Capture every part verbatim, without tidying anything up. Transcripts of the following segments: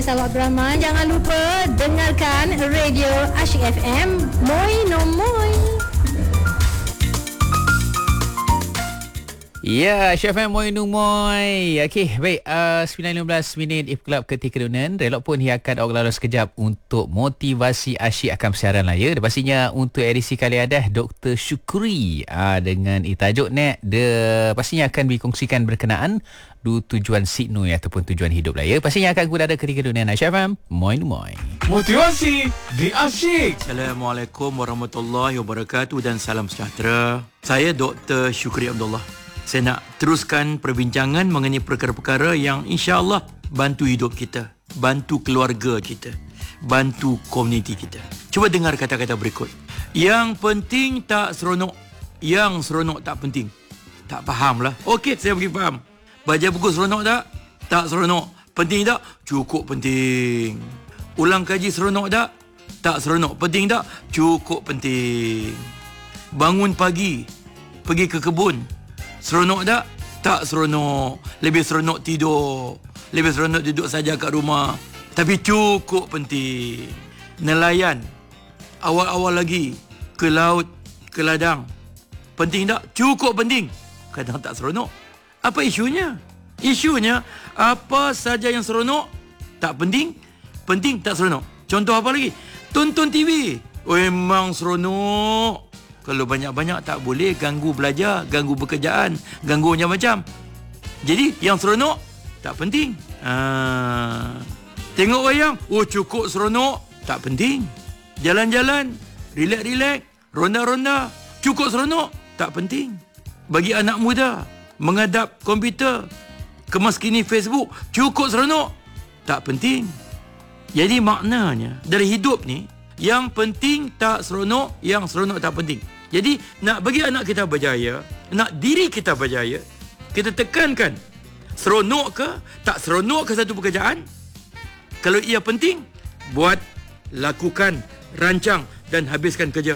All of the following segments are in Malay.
Salwa Abdul Rahman. Jangan lupa dengarkan Radio Asyik F M. Moi no moi. Ya, Chef M Moi Nu Moi. Okey, baik. Uh, sembilan lima belas minit If Club ketika kedunan. Relok pun hiakan orang lalu sekejap untuk motivasi asyik akan persiaran lah ya. Dan pastinya untuk edisi kali ada Doktor Syukri uh, dengan tajuk net dia pastinya akan dikongsikan berkenaan du tujuan Sidney ataupun tujuan hidup lah ya. Pastinya akan berada ketika kedunan. Chef M Moi Nu Moi. Motivasi di Asyik. Assalamualaikum warahmatullahi wabarakatuh dan salam sejahtera. Saya Doktor Syukri Abdullah. Saya nak teruskan perbincangan mengenai perkara-perkara yang insya-Allah bantu hidup kita, bantu keluarga kita, bantu komuniti kita. Cuba dengar kata-kata berikut. Yang penting tak seronok, yang seronok tak penting. Tak faham lah. Okey, saya bagi faham. Baca buku seronok tak? Tak seronok. Penting tak? Cukup penting. Ulang kaji seronok tak? Tak seronok. Penting tak? Cukup penting. Bangun pagi, pergi ke kebun. Seronok tak? Tak seronok. Lebih seronok tidur. Lebih seronok duduk saja kat rumah. Tapi cukup penting. Nelayan. Awal-awal lagi. Ke laut. Ke ladang. Penting tak? Cukup penting. Kadang tak seronok. Apa isunya? Isunya, apa saja yang seronok, tak penting. Penting, tak seronok. Contoh apa lagi? Tonton T V. Oh, memang seronok. Kalau banyak-banyak tak boleh, ganggu belajar, ganggu pekerjaan, ganggu macam-macam. Jadi yang seronok tak penting. Ha. Tengok wayang, oh cukup seronok, tak penting. Jalan-jalan, relax-relax, ronda-ronda, cukup seronok, tak penting. Bagi anak muda, menghadap komputer, kemaskini Facebook, cukup seronok, tak penting. Jadi maknanya dari hidup ni, yang penting tak seronok, yang seronok tak penting. Jadi nak bagi anak kita berjaya, nak diri kita berjaya, kita tekankan seronok ke tak seronok ke satu pekerjaan. Kalau ia penting, buat, lakukan, rancang dan habiskan kerja.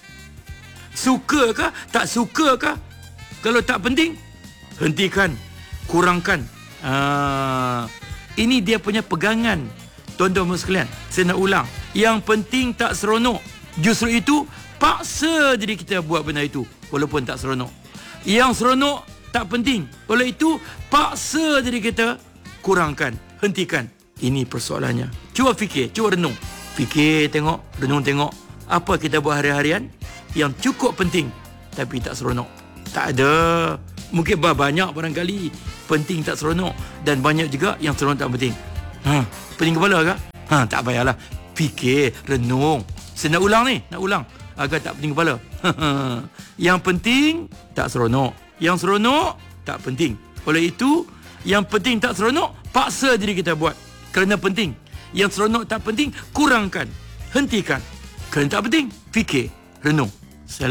Suka ke tak suka ke? Kalau tak penting, hentikan, kurangkan. Ah, ini dia punya pegangan. Tuan-tuan sekalian, saya nak ulang. Yang penting tak seronok. Justru itu paksa diri kita buat benda itu walaupun tak seronok. Yang seronok tak penting. Oleh itu paksa diri kita kurangkan, hentikan. Ini persoalannya. Cuba fikir, cuba renung. Fikir tengok, renung tengok. Apa kita buat hari-harian yang cukup penting tapi tak seronok? Tak ada. Mungkin banyak barangkali penting tak seronok dan banyak juga yang seronok tak penting. Ha, pening kepala ke? Ha, tak payahlah. Fikir, renung. Saya nak ulang ni, nak ulang agar tak pening kepala. Yang penting tak seronok, yang seronok tak penting. Oleh itu, yang penting tak seronok, paksa diri kita buat kerana penting. Yang seronok tak penting, kurangkan, hentikan. Kerana tak penting, fikir, renung.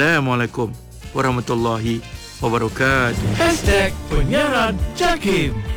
Assalamualaikum warahmatullahi wabarakatuh. Hashtag Penyiaran Jakim.